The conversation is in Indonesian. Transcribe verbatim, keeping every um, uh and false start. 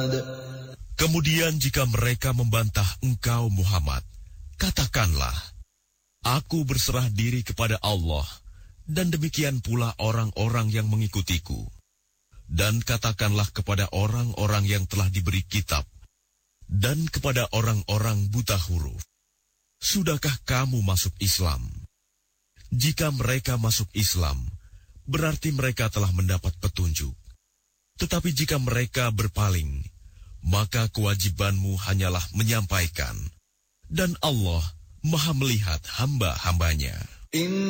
Kemudian jika mereka membantah engkau Muhammad, katakanlah, aku berserah diri kepada Allah, dan demikian pula orang-orang yang mengikutiku. Dan katakanlah kepada orang-orang yang telah diberi kitab, dan kepada orang-orang buta huruf, sudahkah kamu masuk Islam? Jika mereka masuk Islam, berarti mereka telah mendapat petunjuk. Tetapi jika mereka berpaling, maka kewajibanmu hanyalah menyampaikan, dan Allah Maha melihat hamba-hambanya.